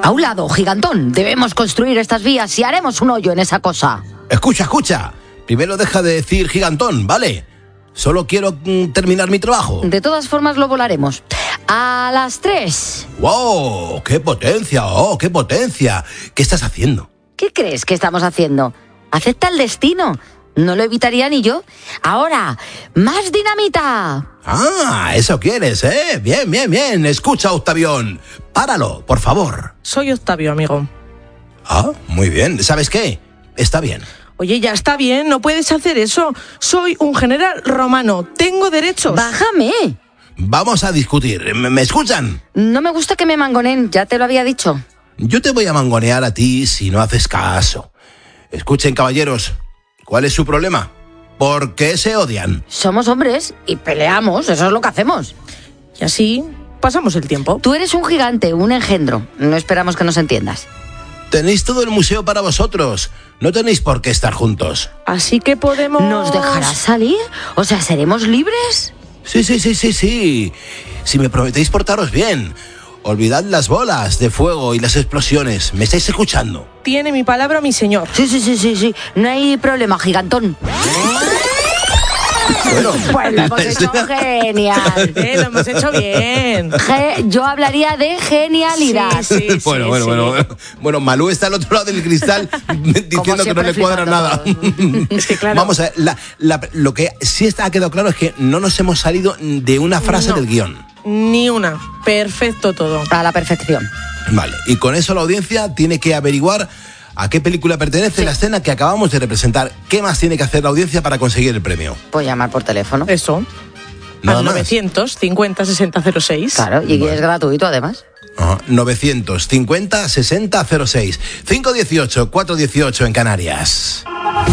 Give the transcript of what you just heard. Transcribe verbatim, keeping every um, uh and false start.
A un lado, gigantón. Debemos construir estas vías y haremos un hoyo en esa cosa. Escucha, escucha. Primero deja de decir gigantón, ¿vale? Solo quiero mm, terminar mi trabajo. De todas formas lo volaremos. A las tres. ¡Wow! ¡Qué potencia! ¡Oh, qué potencia! ¿Qué estás haciendo? ¿Qué crees que estamos haciendo? Acepta el destino. No lo evitaría ni yo. Ahora, más dinamita. Ah, eso quieres, ¿eh? Bien, bien, bien. Escucha, Octavión. Páralo, por favor. Soy Octavio, amigo. Ah, muy bien. ¿Sabes qué? Está bien. Oye, ya está bien, no puedes hacer eso. Soy un general romano, tengo derechos. Bájame. Vamos a discutir. ¿Me, me escuchan? No me gusta que me mangonen, ya te lo había dicho. Yo te voy a mangonear a ti si no haces caso. Escuchen, caballeros. ¿Cuál es su problema? ¿Por qué se odian? Somos hombres y peleamos, eso es lo que hacemos. Y así pasamos el tiempo. Tú eres un gigante, un engendro. No esperamos que nos entiendas. Tenéis todo el museo para vosotros. No tenéis por qué estar juntos. Así que podemos... ¿Nos dejarás salir? O sea, ¿seremos libres? Sí, sí, sí, sí, sí. Si me prometéis portaros bien. Olvidad las bolas de fuego y las explosiones. ¿Me estáis escuchando? Tiene mi palabra mi señor. Sí, sí, sí, sí, sí. No hay problema, gigantón. Bueno, pues lo hemos hecho genial. Eh, lo hemos hecho bien. Ge- yo hablaría de genialidad. Sí, sí, bueno, sí, bueno, sí. bueno. Bueno, Malú está al otro lado del cristal diciendo que no le cuadra nada. Es que claro. Vamos a ver, la, la, lo que sí está, ha quedado claro es que no nos hemos salido de una frase No. del guión. Ni una. Perfecto todo. A la perfección. Vale, y con eso la audiencia tiene que averiguar a qué película pertenece Sí. la escena que acabamos de representar. ¿Qué más tiene que hacer la audiencia para conseguir el premio? Pues llamar por teléfono. Eso. Nada Al más. novecientos cincuenta sesenta cero seis. Claro, y Bueno. es gratuito además. Ajá, novecientos cincuenta sesenta cero seis. cinco dieciocho, cuatro dieciocho en Canarias.